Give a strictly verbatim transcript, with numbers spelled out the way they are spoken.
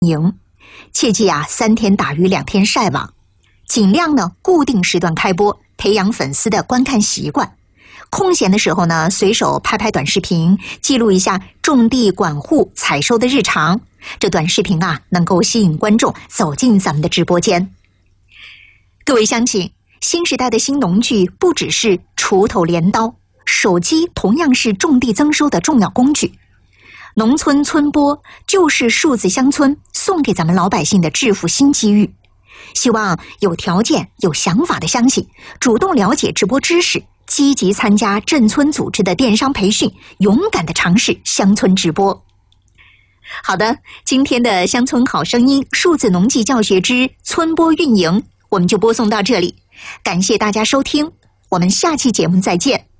营，切记啊，三天打鱼两天晒网，尽量呢固定时段开播，培养粉丝的观看习惯。空闲的时候呢，随手拍拍短视频，记录一下种地管护采收的日常。这短视频啊，能够吸引观众走进咱们的直播间。各位乡亲，新时代的新农具不只是锄头镰刀，手机同样是种地增收的重要工具。农村村播就是数字乡村送给咱们老百姓的致富新机遇。希望有条件有想法的乡亲主动了解直播知识，积极参加镇村组织的电商培训，勇敢地尝试乡村直播。好的，今天的乡村好声音数字农技教学之村播运营我们就播送到这里，感谢大家收听，我们下期节目再见。